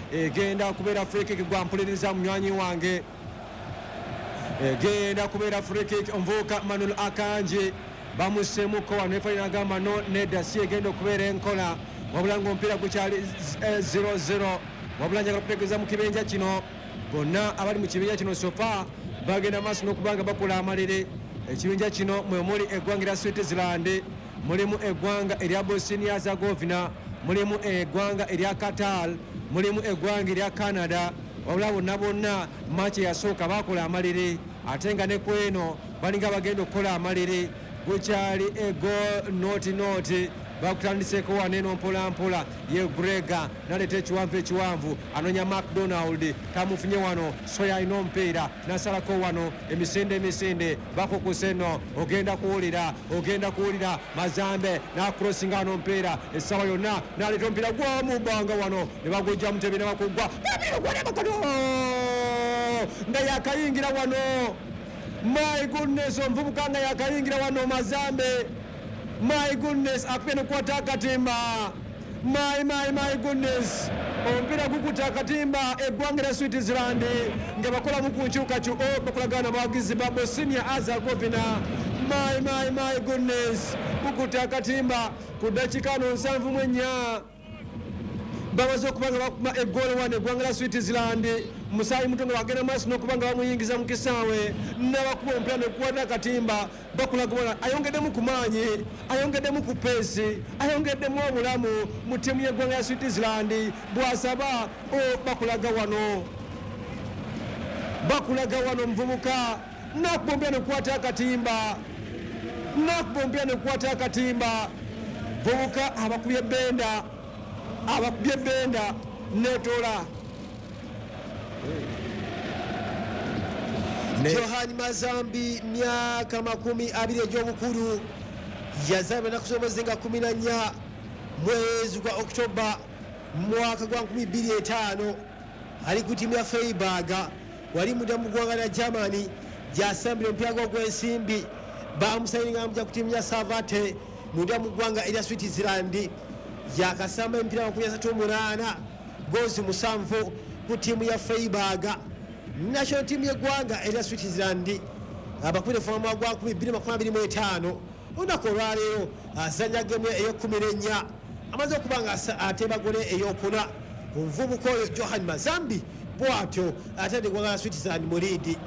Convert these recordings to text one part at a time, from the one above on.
egenda kubeera free kick gwa mpuliriza munywanyi wange egenda kubeera free kick omuvubuka Manuel Akanji bamusemuko wano efalina agamba no nedda si egenda okubeera enkola wabula ng'omupiira gukyali 0-0 wabula njagala kutegeeza mu kibinja kino bonna abali mu kibinja kino sofa bagenda maaso n'okubanga bakola amalire ekibinja kino mwe muli eggwanga erya Switzerland mulimu eggwanga erya Bosnia Herzegovina mulimu eggwanga erya Qatar mulimu eggwanga erya Canada wabula bonna machi yasooka bakola amalire ate nga ne kweno balinga bagenda okukola amalire gukyali ego noti bakutandiseko waneno mpolampola ye Grega naleta ekiwanvu anonya McDonald tamufunye wano soya alina omupiira nasalako wano emisinde bakukuse no ogenda kuwulira Mazambe nakrosinga wano omupiira essaawa yonna naleta omupiira gwamubanga wano ne bagujja mutebe nebakugwa nga yakayingira wano my goodness omuvubuka nga yakayingira wano Mazambe my goodness akupye nokukwata akatimba my goodness omupiira gukuta akatimba eggwanga erya Switzerland nga bakolamu ku nkyukakyuko bakolagana abawagizi ba Bosnia Herzegovina my goodness gukuta akatimba ku dakika 74 bamaze okubanga bakuma eggoolo wano eggwanga lya Switzerland musaayi muto nga bagenda maaso n'okubanga bamuyingiza mu kisaawe n'abakuba omupiira nekukwata akatimba bakulagana ayongeddemu ku maanyi ayongeddemu ku peesi ayongeddemu obulamu mu ttiimu y'eggwanga lya Switzerland bw'asaba bakulaga wano omuvubuka nakuba omupiira nekukwata akatimba vubuka abakubye benda netola Johan Mazambi myaka 20 egy'obukulu yazambe ennaku z'omwezi nga 14 mwezi gwa Oktoba mwaka gwa 2005 ali ku ttiimu ya Freiburg wali mudda mu ggwanga lya Germany gy'asambira omupiira gw'ogw'ensimbi bamusayininga amujja ku ttiimu ya Savate mudda mu ggwanga erya Switzerland yakasamba emipiira 38 goozi 7 ku ttiimu ya Freiburg national team y'eggwanga erya Switzerland abakubire fama gwa 2025 olunaku olwaleero azanya gemu ey'okumirenya amaze okubanga ateba gole ey'okuna omuvubuka oyo Johan Mazambi bw'atyo atadde eggwanga lya Switzerland mu liidi.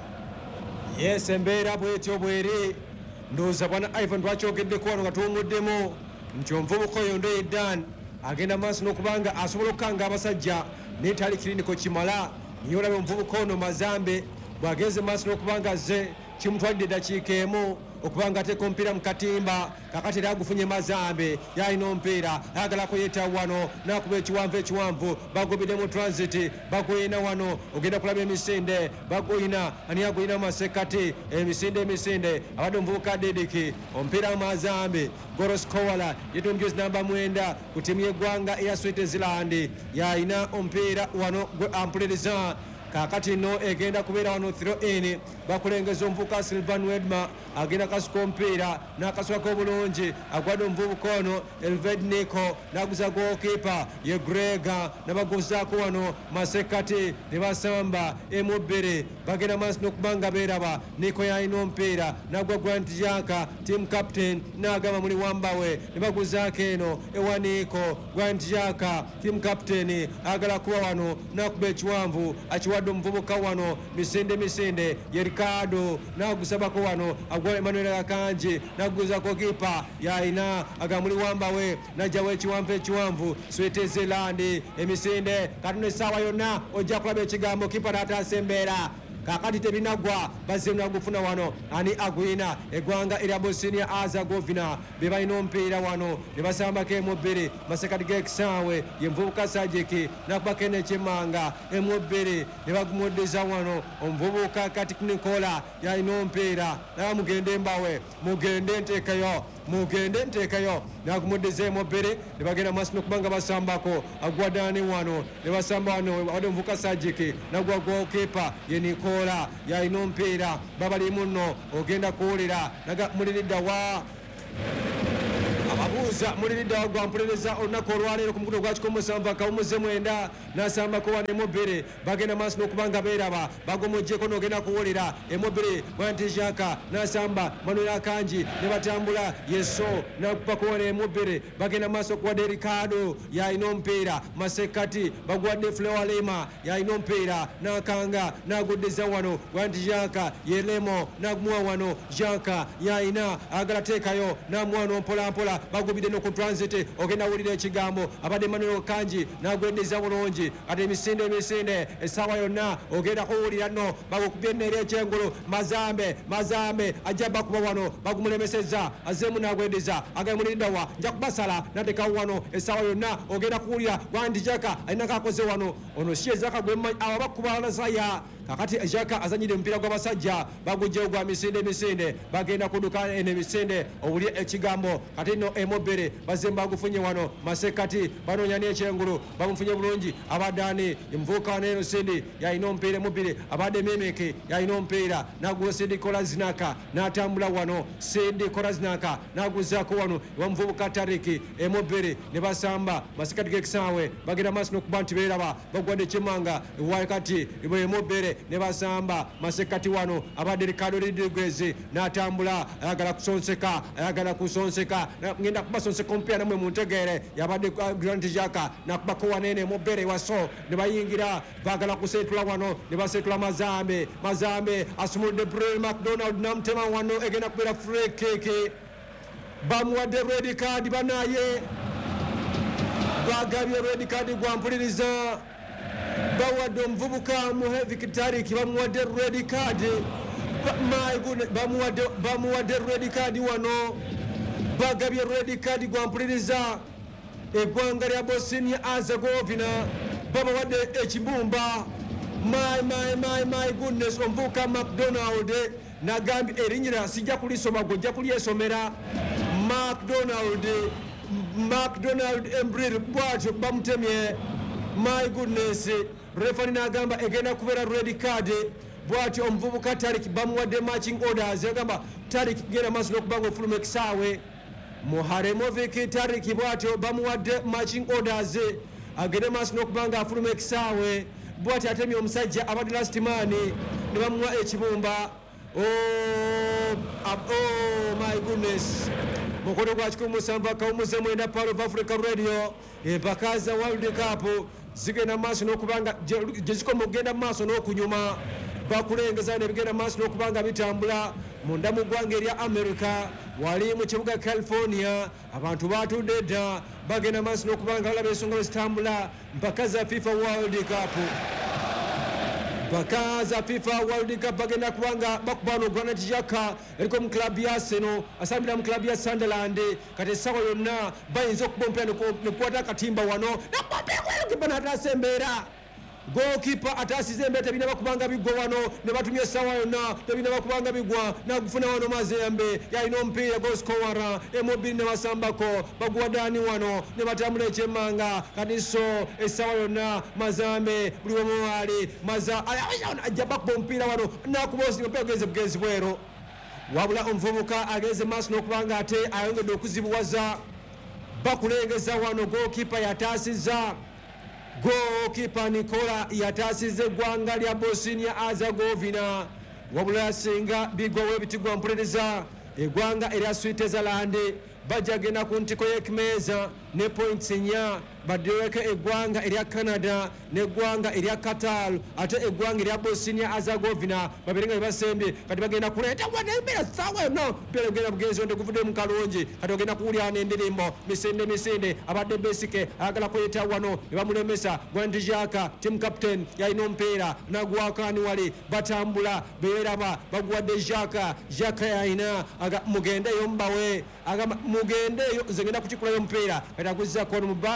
Yes, embeera bwetyo bweri ndowooza bwana Ivan twakyogeddeko wano nga tuwumuddemu nti omuvubuka oyo Ndoye Dan agenda maaso n'okubanga asobola okukanga abasajja naye tali kiriniko kimala niye olaba omuvubuka ono Mazambe bw'agenze maaso n'okubanga ze kimutwalidde eddakiika emu okubanga ateeka omupiira mu katimba kakati era agufunye Mazambe yalina omupiira ayagalako yeeta wano nakuba ekiwanvu bagobedde mu transit bagoyina wano ogenda kulaba emisinde bagoyina ani agoyina masekati emisinde abadde omuvubuka Dediki omupiira Mazambe Goroskowala yetu omujuzi namba 9 ku ttiimu y'eggwanga eya Switzerland yalina omupiira wano gwe ampuliriza kakati no egenda kubeera wano throw-in bakulengeza omuvubuka Sylvain Wedma agenda kasuka omupiira n'akasukako obulungi agwadde omuvubuka ono Elved Nico n'aguza goalkeeper ye Grega n'abaguzaako wano masekati ne basamba emubbiri bagenda maaso n'okubanga beeraba Nico yalina omupiira n'agwa Grant Jaka team captain n'agamba muli wambawe ne baguzaako eno ewa Nico Grant Jaka team captain agala kuba wano n'akuba ekiwanvu akiwadde omuvubuka wano misinde ye Ricardo n'agusabako wano agwa Emmanuel Akanji n'aguzako kipa yalina agamuli wambawe n'ajjawo ekiwanvu Switzerland emisinde katuna essaawa yonna ojja kulaba ekigambo kipa n'ataasa embeera kakati tebinagwa bazze nagufuna wano ani agwina eggwanga erya Bosnia Herzegovina be balina omupiira wano ne basambako emubbiri masekati g'ekisaawe ye muvubuka Sajiki nakubako n'ekimanga emubbiri ne bagumuddeza wano omuvubuka Katik Nikola yalina omupiira naba mugende mbawe mugende nteekayo nagumuddeza emubbiri ne bagenda maaso n'okubanga basambako agwaddaani wano ne basamba wano wadde omuvubuka Sajiki nagwa goalkeeper ye Nikola yalina omupiira babali muno ogenda kuwulira naga muliridda wa ababuuza aguza mulirida gwa mpuliriza olunaku olwaleero ku mukutu gwa 17 n'asambako wano Emobere bagenda maaso n'okubanga beeraba bagomojjeko n'ogenda kuwolera Emobere bwantijaka n'asamba Manuel Akanji ne batambula Yeso n'akupako wano Emobere bagenda maaso okuwadde Ricardo yalina omupiira masekati baguwadde Flower Lema yalina omupiira n'akanga n'aguddeza wano bwantijaka Yeremo n'agumuwa wano Jaka yalina agala teekayo n'amuwa n'ompolampola bagubidde n'oku transit ogenda wulira ekigambo abadde Manuel Kanji n'agwendeza bulungi ate emisinde essaawa yonna ogenda kuwulira nno bagukubye enneeri ekyengulu mazambe ajja bakuba wano bagumulemesezza azeemu n'agwendeza agamulindawa nja kubasala nateekawo wano essaawa yonna ogenda kuwulira Wandijaka alinako akoze wano ono si ezaka gwemmanyi abo bakuba nasaya kakati Jaka azanyire omupiira gw'abasajja bagujjewo gwa misinde bagenda kuduka eno emisinde owulye ekigambo kati nno Emobere bazze bagufunye wano masekati banoonya n'ekyengulu bamufunye bulungi abaddaani muvubuka waneeno Sindi yalina omupiira Emobere abadde Memeke yalina omupiira n'aguwa Sindi Kolazinaka n'atambula wano Sindi Kolazinaka n'aguzaako wano ewa muvubuka Tariki Emobere ne basamba masekati g'ekisaawe bagenda maaso n'okuba nti beeraba bagwadde Kimanga wakati Emobere ne basamba masekati wano abadde Ricardo Rodriguez n'atambula ayagala kusonseka ngenda kubasonseka omupiira namwe muntegeere yabadde Grant Jaka nakubako wanene Emobere waso ne bayingira bagala kusetula wano ne basetula Mazambe asumuludde Brel McDonald namutema wano egenda kubeera free kick bamuwadde red card banaye bagabye red card gwa mpuliriza bawadde omuvubuka Muhevik Tarik bamuwadde red card bamuwadde red card wano bagabye red card gwa mpuliriza eggwanga lya Bosnia Herzegovina babawadde ekibumba my goodness omuvubuka McDonald nagambye erinnyira sijja kulisoma gojja kulyesomera McDonald Embril bwatyo bamutemye my goodness refani n'agamba egenda kubeera red card bwatyo omuvubuka Tarik bamuwadde matching orders agamba Tarik genda maaso n'okubanga ofuluma ekisaawe Muharemovic Tarik bwatyo bamuwadde matching orders agende maaso n'okubanga afuluma ekisaawe bwatyo atemye omusajja abadde last man ne bamuwa ekibumba my goodness mukono gwa 17 Power of Africa Radio empaka za World Cup zigenda maaso n'okubanga gye zikoma okugenda maaso n'okunyuma bakulengeza nebigenda maaso n'okubanga bitambula munda mu ggwanga erya America wali mu kibuga California abantu batudde dda bagenda maaso n'okubanga balaba ensonga zitambula mpaka za FIFA World Cup bakaza FIFA World Cup bagenda kubanga bakubano Granit Xhaka eriko mu club ya Arsenal asambira mu club ya Sunderland kati sawa yonna bayinza okubompera nekwata katimba wano nakubana atasembera goalkeeper atasize embe tebina bakubanga bigwa wano ne batumye sawa yonna tebina bakubanga bigwa nagufuna wano Mazembe yalina omupiira goal scorer Emobile ne basambako baguwadani wano ne batambula ekyemmanga kaniso esawa yonna Mazambe buli wamu wali ajja bakuba omupiira wano nakubosi omupiira gugeze bugenzi bwero wabula omuvubuka ageze maaso n'okubanga ate ayongedde okuzibuwaza bakulengeza wano goalkeeper yataasiza goalkeeper Nikola yataasiza eggwanga lya Bosnia Herzegovina wabula singa bigwa w'ebitigwa mpuliriza eggwanga erya Switzerland bajja genda ku ntiko y'ekimeeza ne points 4 badeweke eggwanga erya Canada n'eggwanga erya Qatar ate eggwanga erya Bosnia Herzegovina baberenga bebasembye kati bagenda kuleeta wanembera sawa yonna mpera ogenda bugenzi onde guvudde mu kalungi kati ogenda kuwulira n'endirimbo misinde abadde besike ayagala kuyita wano ne bamulemesa Granit Xhaka team captain yalina omupiira nagwakani wali batambula beeraba baguwadde Xhaka yalina mugendeyo mbawe mugendeyo nze ngenda kukikulayo omupiira kati aguzizako ono mubaka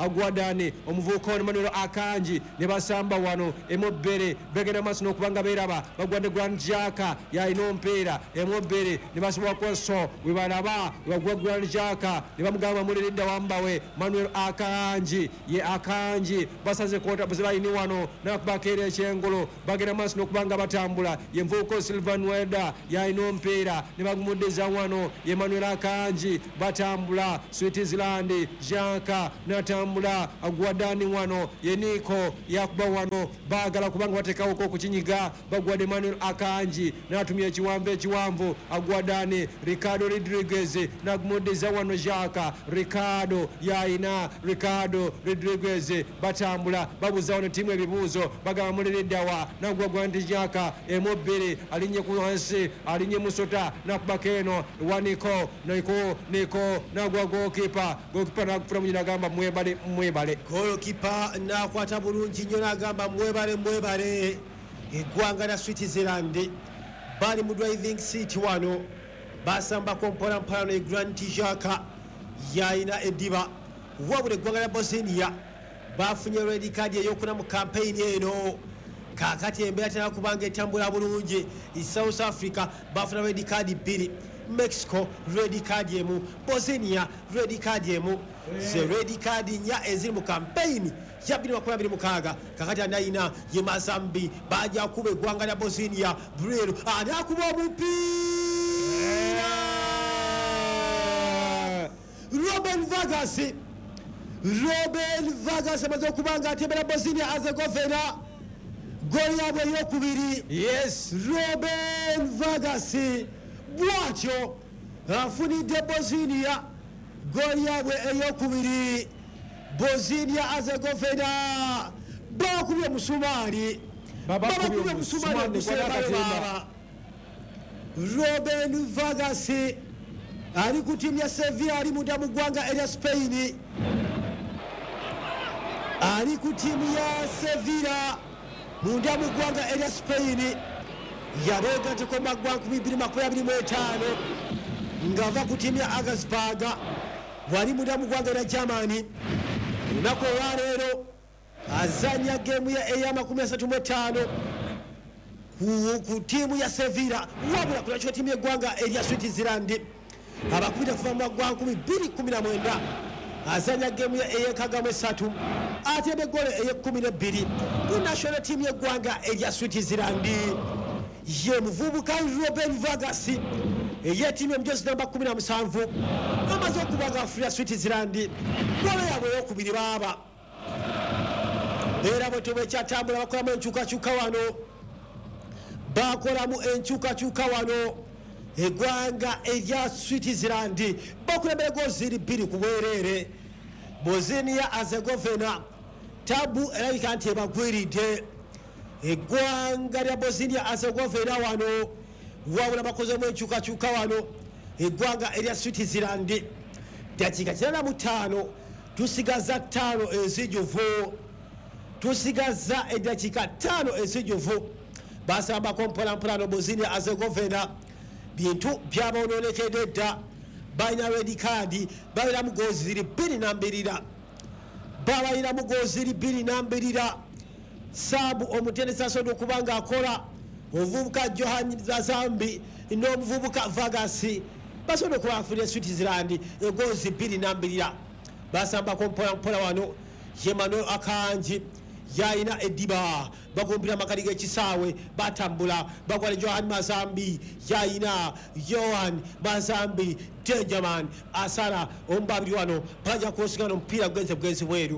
agwadani omuvubuka ono Manuel Akanji ne basamba wano Emobbere begenda maaso n'okubanga beeraba bagwadde Grand Jaka yalina ompeera Emobbere ne basobola kweso we balaba bagwa Grand Jaka ne bamugamba muliridda wambawe Manuel Akanji ye Akanji basaze kota bazibayini wano nakubakeera ekyengolo bagenda maaso n'okubanga batambula ye Mvuko Silvan Weda yalina ompeera ne bagumuddeza wano ye Manuel Akanji batambula Switzerland Jaka natambula agwadani wano ye Niko yakuba wano bagala kubanga batekawoko kukinyiga bagwadde Manuel Akanji natumya ekiwanvu agwadani Ricardo Rodriguez nagumuddeza wano Jaka Ricardo yaina Ricardo Rodriguez batambula babuza wano timu ebibuuzo bagamba muliriddawa nagwagwa nti Jaka Emobbere alinye ku wansi alinye musota nakubakeno waniko Niko nagwa goalkeeper nakufuna munyina agamba mwebale goalkeeper nakwata bulungi nnyo nagamba mwebale eggwanga lya Switzerland bali mu driving seat wano basambako mpolampola Grand Jaka yalina eddiba wabula eggwanga lya Bosnia bafunye red card eyokuna mu campaign eno kakati embeera tena kubanga etambula bulungi South Africa bafuna red card 2 Mexico red card emu Bosnia red card emu ze red card nya eziri mu campaign ya 2026 kakati anaina ye Mazambi baja kuba eggwanga lya Bosnia Brero anakuba omupiira Robin Vargas amaze okubanga atembera Bosnia Herzegovina goli yabwe eyokubiri yes Robin Vargas bwatyo afunidde Bosnia goli yabwe eyokubiri Bosnia Herzegovina bakubye omusumaali omusembayo Robin Vargas ali ku timu ya Sevilla ali munda mu ggwanga erya Spain ali ku timu ya Sevilla munda mu ggwanga erya Spain yabeegatteko mu maggwanga 2025 ng'ava ku timu ya Augsburg wali munda mu ggwanga erya Germany olunaku olwaleero azanya geemu eya35 ku tiimu ya Sevilla wabula kulakyo tiimu y'eggwanga erya Switzerland abakubira kuva mu maggwanga 2019 azanya geemu ey'ekagamu 3 ate begole ey'12 ku national team y'eggwanga erya Switzerland ye muvubuka Robin Vargas ey'ettiimu emujozi namba 17 amaze okubanga afulira Switzerland golo yabwe ey'okubiri baaba era bwe tubekyatambula bakolamu enkyukakyuka wano bakolamu enkyukakyuka wano eggwanga erya Switzerland bakulembera gooziri 2 ku bwereere Bosnia Herzegovina tabu erabika nti ebagwiridde eggwanga lya Bosnia Herzegovina wano wabula bakozemu enkyukakyuka wano eggwanga erya Switzerland dakiika 45 tusigaza 5 ezijuvu tusigaza eddakiika 5 ezijuvu basambako mpolampola Bosnia Herzegovina bintu byaboononekedde dda balina red card balinamu goozi ziri 2 saabu omutendesi asobodde okuba nga akola omuvubuka Johan Mazambi n'omuvubuka Vargas basobodde okuba afulira Switzerland egoozi 2 basambako mpolampola wano Emmanuel Akanji yalina eddiba bagumbira amakali g'ekisaawe batambula bagwala Johan Mazambi yalina Johan Mazambi Denjaman asala omubabiri wano bajja kuosigana omupiira bugenzi bweru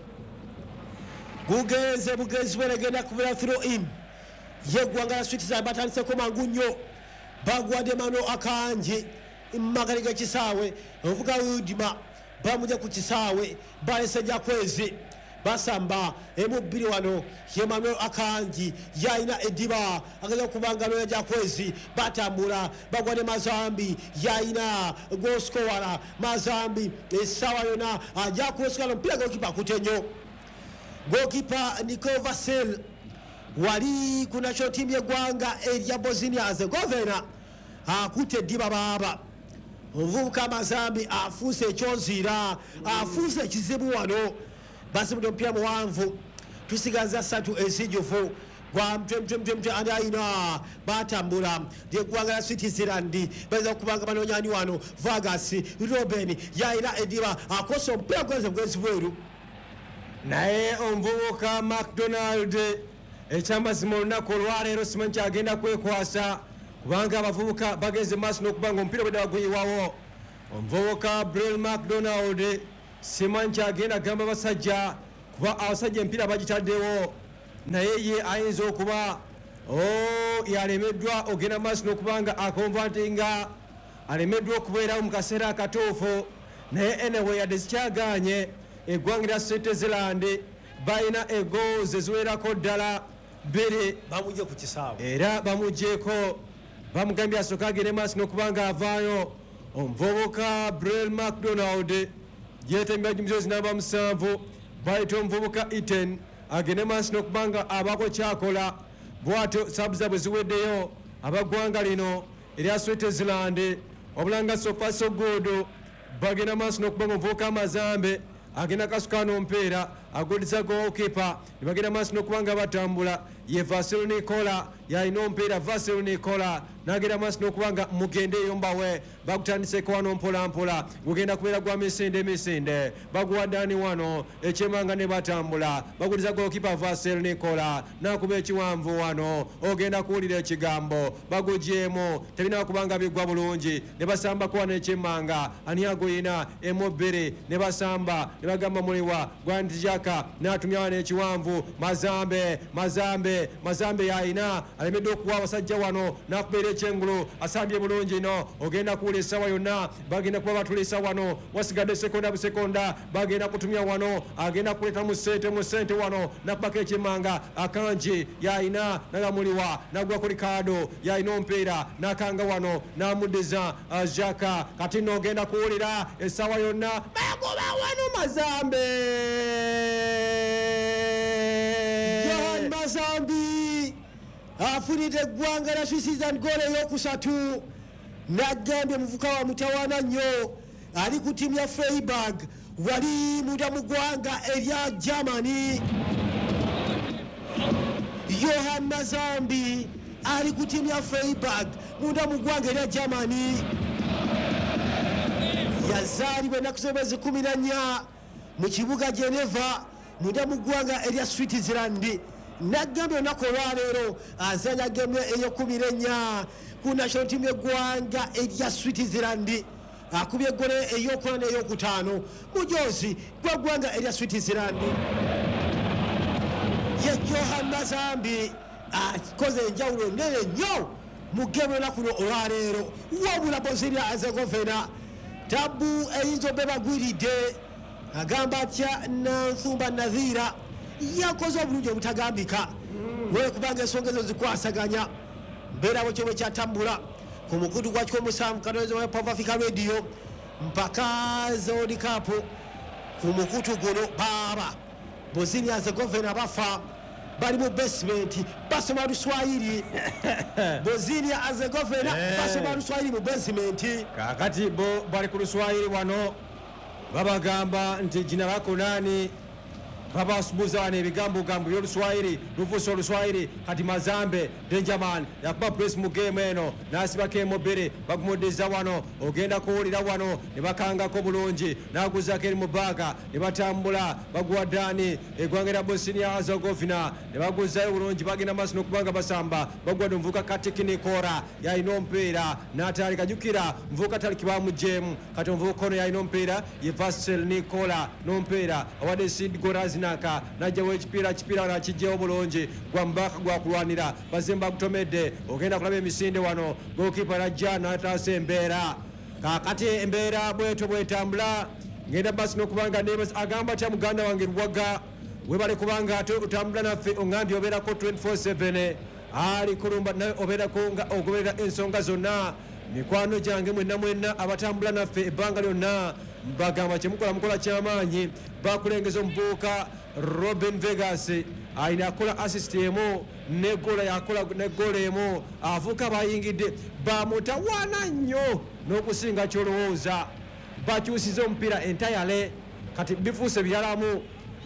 gugenze bugenzi bweru egenda kubira throw in yeggwanga la Switzerland batandiseko mangu nnyo bagwadde Emmanuel Akanji mumakali g'ekisaawe ovuga Udima bamuje ku kisaawe balese Jakwezi basamba emubbiri wano Emmanuel Akanji yalina eddiba ageza okubanga loya Jakwezi batambula bagwadde Mazambi yalina goskowala Mazambi essaawa yona ajja kuosigala omupiira gokipa akute nnyo gokipa Niko Vasil wali ku national team y'eggwanga erya Bosnia Herzegovina akutte eddiba baaba omuvubuka Mazambi afuuse ekyonziira afuuse ekizibu wano basibudde omupiira muwanvu tusigaza 3 ensijufu gwa mtwe ani ayina batambula lyeggwanga lya Switzerland bayinza okubanga banoonyani wano Vargas Robben yayina ediba akosa omupiira gwenze bwenzi bweru naye omuvubuka McDonald ekyamazima olunaku olwaleero simanyi kyagenda kwekwasa kubanga abavubuka bageze maaso n'okubanga omupiira bwedda baguyiwawo omuvubuka Brel McDonald simanyi kyagenda gamba basajja kuba abasajja empiira bagitaddewo naye ye ayinza okuba yalemeddwa ogenda maaso n'okubanga akonvantinga alemeddwa okubeerawo mu kaseera akatuufu naye enewe yadde zikyaganye eggwanga lya Switzerland balina egoozi eziwerako ddala 2 bamugye ku kisaawe era bamugyeko bamugambye asooka agende maaso n'okubanga avaayo omuvubuka Brel McDonald yeetembera gimizozi namba 7 bayita omuvubuka Iten agende maaso n'okubanga abaako kyakola bwatyo sabuza bwe ziweddeyo abaggwanga lino erya Switzerland obulanga sofa so good bagenda maaso n'okubanga omuvubuka Mazambe agenda kasukano mpeera agudisa goalkeeper ne bagenda maaso n'okubanga batambula ye Vasil Nicola yalina ompeera Vasil Nicola nagenda maaso n'okubanga mugende eyo mbawe bagutandiseko wano mpolampola gugenda kubeera gwa misinde baguwaddaani wano ekyemanga ne batambula bagudisa goalkeeper Vasil Nicola nakuba ekiwanvu wano ogenda kuwulira ekigambo bagugyemu tebina kubanga biggwa bulungi ne basambako wano ekyemanga ani agoyina emobere ne basamba ne bagamba muliwa gwantijaka n'atumya wano ekiwanvu Mazambe yayina alemedde okuwa abasajja wano n'akubeera ekyengulu asambye bulungi no ogenda kuwula essaawa yonna bagenda kuba batulisa wano wasigadde sekonda bagenda kutumya wano agenda kuleeta mu ssente wano nakubako ekyemanga akanji yayina nagamuliwa nagwa ku likado yayina ompeera nakanga wano namuddiza jaka kati no ogenda kuwulira essaawa yonna bagoba wano Mazambe Mazambi afunidde eggwanga lya Switzerland goal eyokusatu nagambye muvuka wa mutawaana nnyo ali ku ttiimu ya Freiburg wali munda mu ggwanga erya Germany Johan Mazambi ali ku ttiimu ya Freiburg munda mu ggwanga erya Germany yazaalibwa ennaku z'omwezi 14 mu kibuga Geneva munda mu ggwanga erya Switzerland nagambye olunaku olwaleero azanya gemu eyo14 ku national team y'eggwanga erya Switzerland akubye eggole eyokuna n'eyokutaano mujozi gw'eggwanga erya Switzerland ye Johan Mazambi akoze enjawulo nene nnyo mu gemu olunaku olwaleero wabula Bosnia Herzegovina tabu eyinza obe bagwiridde agamba atya Nansumba Nazira yakoze obulungi obutagambika lwekubanga ensonga ezo zikwasaganya mbeerawo kyo bwe kyatambula ku mukutu gwakiko omusanvu kanoezo wa Pop Africa Radio mpaka World Cup ku mukutu guno baba Bosnia Herzegovina bafa bali mu basement basoma Luswahili Bosnia Herzegovina basoma Luswahili mu basement kakati bo bali ku Luswahili wano babagamba nti jina lako nani babasubuza wano ebigambo by'Oluswahili luvusa Oluswahili kati Mazambe Benjamin yakuba press mu game eno n'asibako emobere bagumuddiza wano ogenda kuwulira wano ne bakangako bulungi n'aguzako eri mu baaga ne batambula baguwaddaani eggwanga lya Bosnia Herzegovina ne baguzayo bulungi bagenda maaso n'okubanga basamba baguwadde omuvubuka Katiki Nikora yalina omupiira n'atali kajukira muvubuka taliki bamugyemu kati omuvubuka ono yalina omupiira ye Vasil Nicola n'omupiira awadde Sid Gorazina najjawo ekipiira nakijjewo bulungi gwa mubaka gwakulwanira bazimba gutomedde ogenda kulaba emisinde wano gokipa najja nataasa embeera kakati embeera bweto bwetambula ngenda basi n'okubanga nebas agamba tya muganda wange Luwaga webale kubanga ate otambula naffe oŋambye obeerako 24/7 ali kulumba naye obeerako nga ogoberera ensonga zonna mikwano gyange mwenna abatambula naffe ebbanga lyonna bagamba mukola kyamaanyi bakulengeza omuvubuka Robben Vegas ayina akola assist emu negola yakola negola emu avuka bayingidde bamutawaana nnyo n'okusinga kyolowooza bakyusiza omupiira entayale kati bifuuse byalamu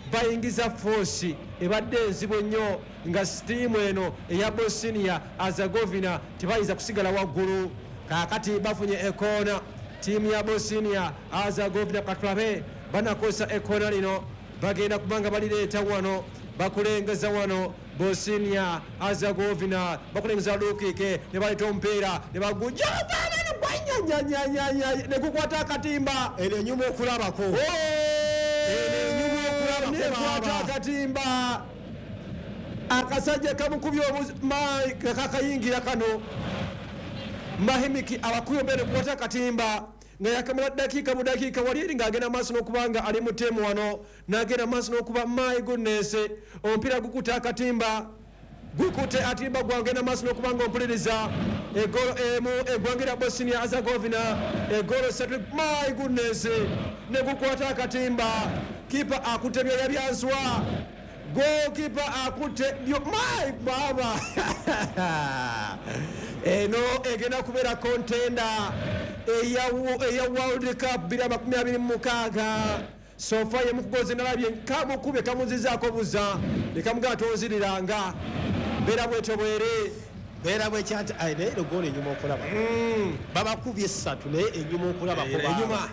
bayingiza force ebadde enzibu nnyo nga sitiimu eno eya Bosnia Herzegovina tebayinza kusigala waggulu. Kaakati bafunye ekoona tiimu ya Bosnia Herzegovina. Katulabe banakozesa ekoona lino bagenda kubanga balireeta wano bakulengeza wano. Bosnia Herzegovina bakulengeza lukike ne baleeta omupiira ne bagujja ne gukwata akatimba enyuma okulabako nekwata akatimba akasajja kamukubya kakayingira kano Mahimiki abakubye mbere kukwata akatimba nga yakamala dakiika mu dakiika wali eri ng'agenda maaso n'okubanga ali mu teemu wano n'agenda maaso n'okuba my goodness omupiira gukuta akatimba gukute atimba gwagenda maaso n'okubanga ompuliriza egolo emu egwangira Bosnia Herzegovina egolo satu my goodness ne gukwata akatimba kipa akutte byoya byanswa goalkeeper akutte byo my baba eno egenda kubeera contender eya World Cup 2026 sofa yemukugoze nalabye kamukube kamuzizaako buza nekamugamba toziriranga beera bwetyo bwere beera bwekyati leero goolo enyuma okulaba babakubye 3 naye enyuma okulaba enyuma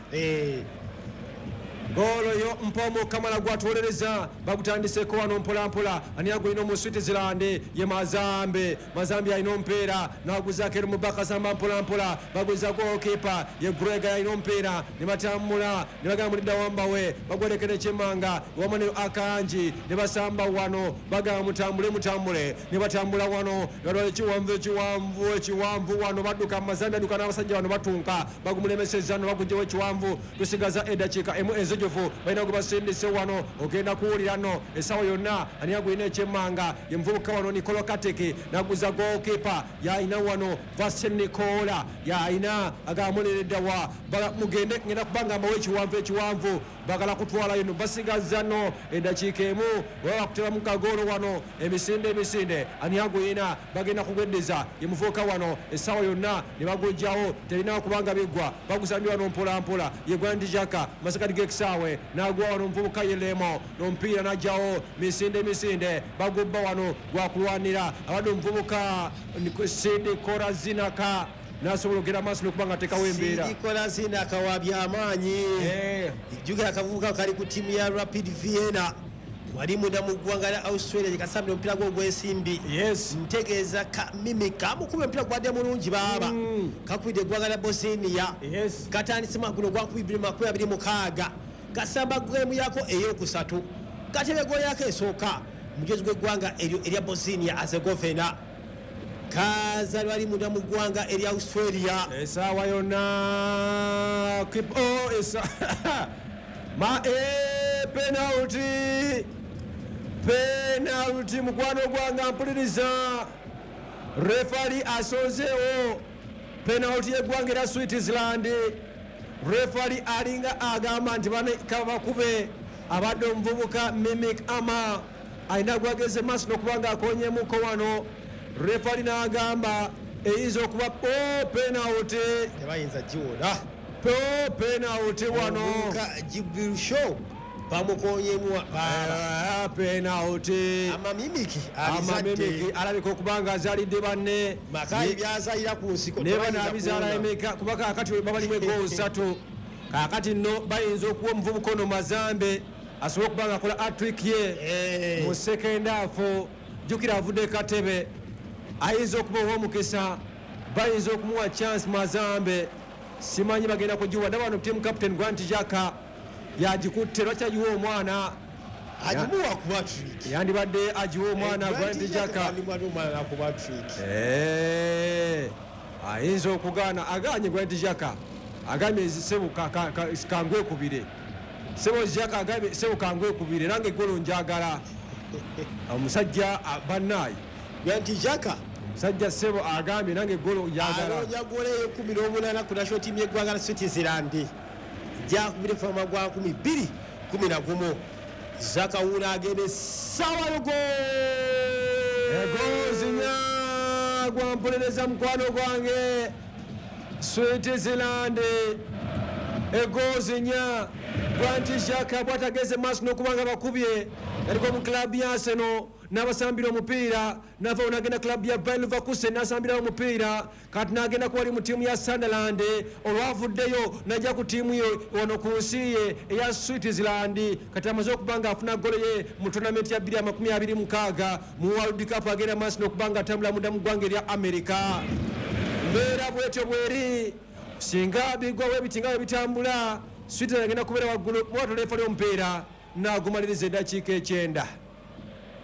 golo yo mpomo kamala gwatwolereza bagutandiseko wano mpolampola ani agwina mu Switzerland ye Mazambe alina omupiira naguzaako eri mu Bakasamba mpolampola baguza goalkeeper ye Grega alina omupiira ne batambula ne bagamba mulidda wambawe bagwolekera ekyemmanga wamu ne Akanji ne basamba wano bagamba mutambule ne batambula wano yalwala ekiwanvu wano badduka Mazambe aduka n'abasajja wano batunka bagumulemeseza no bagujjawo ekiwanvu tusigaza eddakiika emu ezo balina gwe basindise wano ogenda kuwulira no essaawa yonna ani agwina ekyemmanga ye muvubuka wano Nicolo Kateke naguza goalkeeper yalina wano Vasen Nicola yalina agamuleredda wa mugende ngenda kubanga mbawo ekiwanvu bagala kutwalayo no basigaza no eddakiika emu waba kuteramu kagoolo wano emisinde ani agwina bagenda kugweddeza ye muvubuka wano essaawa yonna ne bagujjawo terina kubanga biggwa bagusambye wano mpolampola ye Gwandi Jaka masekati g'ekisaawe nagwa wano omuvubuka yelemo n'omupiira najjawo misinde bagubba wano gwakulwanira abadde omuvubuka Sidi Korazinaka nasobola ogenda maaso n'okubanga ateekawo embeera Sidi Korazinaka wa byamaanyi jjukira akavubuka kali ku ttiimu ya Rapid Vienna wali munda mu ggwanga lya Australia gyekasambira omupiira gwo ogw'ensimbi ntegeeza kamimi kamukuba omupiira gwadde mulungi baaba kakubidde eggwanga lya Bosnia katandise mwaka guno gwa 2026 kasamba gemu yako eyokusatu katebe golo yako esooka mugezi gw'eggwanga erya Bosnia Herzegovina kaza lwali munda mu ggwanga erya Australia essaawa yonna penalty mukwano gwanga mpuliriza refari asonzeewo penalty yeggwanga erya Switzerland refari alinga agamba nti bakube abadde omuvubuka Mimik Ama alina gwageze maaso n'okubanga akonyemuko wano refari n'agamba eyinza okuba penalty tebayinza giwona penalty wano Jibril Show bamukonyemu penalty amamimiki alabika okubanga azalidde banne makayi byazalira ku nsiko ne banabizaala emeka kuba kaakati babalimu egoola 3 kaakati nno bayinza okuwa omuvubuka ono Mazambe asobole okubanga akola atrik ye mu second half jjukira avudde katebe ayinza okuba ow'omukisa bayinza okumuwa chance Mazambe simanyi bagenda kugiwa ndaba wano team captain Grant Jaka yagikutte lwakyagiwa omwana agimuwa ku Patrick yandibadde agiwa omwana Grant Jaka ayinza okugaana aganye Grant Jaka agambye sebo kangwekubire sebo Jaka agambye sebo kangwekubire nange eggolo njagala omusajja bannayi Grant Jaka sajja sebo agambye nange eggolo njagala aloonya gole 18 ku national team y'eggwanga la Switzerland jakubire fama gwa 2011 Zakawuna agende sawa yogo egozinya gwampolereza mukwano gwange Switzerland egozinya Grant Xhaka bwatageze maaso n'okubanga bakubye yaliko mu klabu ya Arsenal n'abasambira omupiira nava onagenda klabu ya Bayer Leverkusen n'asambira omupiira kati n'agenda kuwali mu ttiimu ya Sunderland olwavuddeyo n'ajja ku ttiimu yo wano ku nsi ye eya Switzerland kati amaze okubanga afuna golo ye mu tournament ya 2026 mu World Cup agenda maaso n'okubanga atambula munda mu ggwanga erya America. Mbeera bwetyo bweri singa bigwa webitinga webitambula Switzerland agenda kubeera waggulu mwatolefa ly'omupiira n'agumaliriza eddakiika 9.